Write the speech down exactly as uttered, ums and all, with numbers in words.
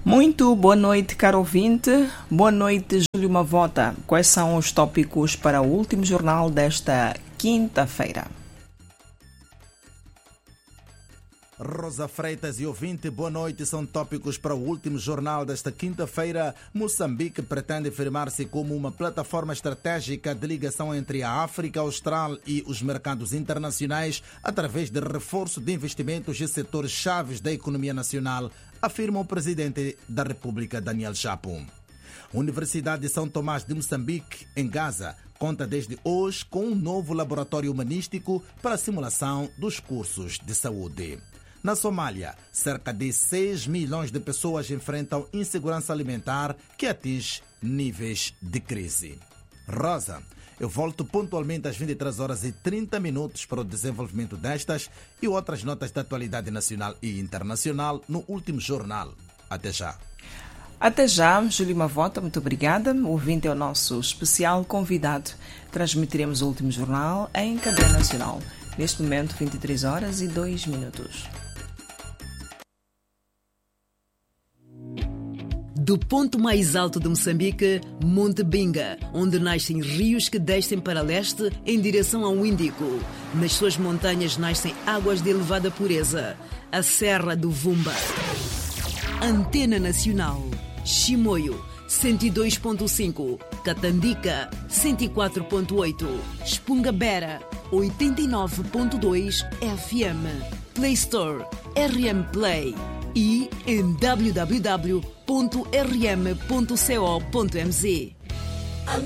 Muito boa noite, caro ouvinte. Boa noite, Júlio Mavota. Quais são os tópicos para o último jornal desta quinta-feira? Rosa Freitas e ouvinte, boa noite. São tópicos para o último jornal desta quinta-feira. Moçambique pretende firmar-se como uma plataforma estratégica de ligação entre a África Austral e os mercados internacionais através de reforço de investimentos em setores chaves da economia nacional, afirma o presidente da República, Daniel Chapo. A Universidade de São Tomás de Moçambique, em Gaza, conta desde hoje com um novo laboratório humanístico para a simulação dos cursos de saúde. Na Somália, cerca de seis milhões de pessoas enfrentam insegurança alimentar que atinge níveis de crise. Rosa, eu volto pontualmente às vinte e três horas e trinta minutos para o desenvolvimento destas e outras notas da atualidade nacional e internacional no último jornal. Até já. Até já, Júlio Mavota, muito obrigada. O ouvinte é o nosso especial convidado. Transmitiremos o último jornal em cadeia nacional. Neste momento, vinte e três horas e dois minutos. Do ponto mais alto de Moçambique, Monte Binga, onde nascem rios que descem para leste em direção ao Índico. Nas suas montanhas nascem águas de elevada pureza. A Serra do Vumba. Antena Nacional. Chimoio, cento e dois ponto cinco. Catandica, cento e quatro ponto oito. Espungabera, oitenta e nove ponto dois F M. Play Store, R M Play. E em w w w ponto r m ponto co ponto m z.